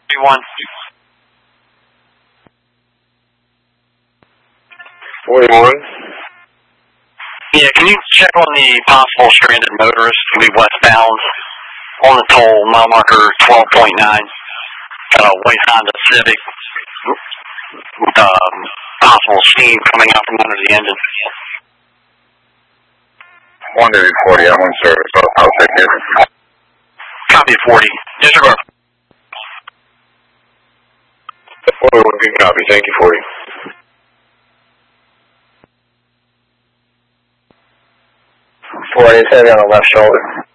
41. 41. Yeah, can you check on the possible stranded motorist to be westbound on the toll, mile marker 12.9, white Honda Civic, with possible steam coming out from under the engine. 140, I'm on service. I'll take it. Copy of 40. Disregard. 41, good copy. Thank you, 40. 40 is heavy on the left shoulder.